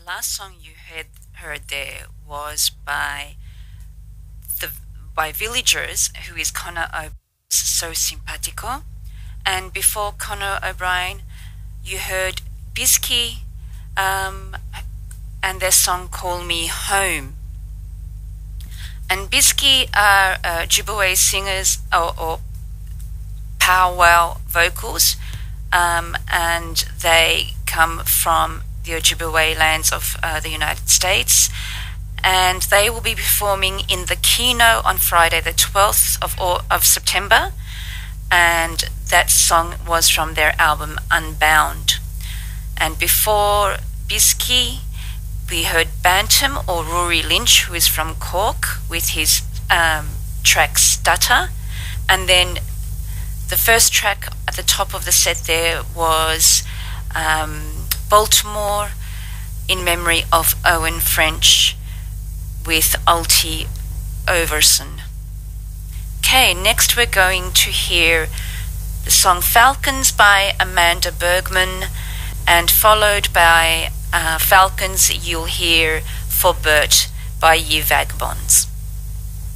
last song you heard there was the by Villagers, who is Connor O'Brien's So Simpatico. And before Connor O'Brien, you heard Bisky and their song Call Me Home. And Bisky are Ojibwe singers or powwow vocals, and they come from the Ojibwe lands of the United States, and they will be performing in the Kino on Friday the 12th of September, and that song was from their album Unbound. And before Bisky, we heard Bantam or Rory Lynch, who is from Cork, with his track Stutter. And then the first track at the top of the set there was Baltimore in memory of Owen French with Alti Overson. Okay, next we're going to hear the song Falcons by Amanda Bergman, and followed by Falcons you'll hear For Bert by Ye Vagabonds.